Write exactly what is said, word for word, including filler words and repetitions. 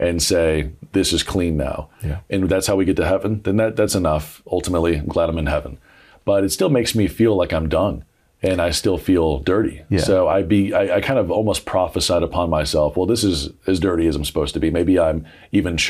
and say, this is clean now. Yeah. And that's how we get to heaven, then that, that's enough. Ultimately, I'm glad I'm in heaven. But it still makes me feel like I'm done. And I still feel dirty. Yeah. So I be I, I kind of almost prophesied upon myself, well, this is as dirty as I'm supposed to be. Maybe I'm even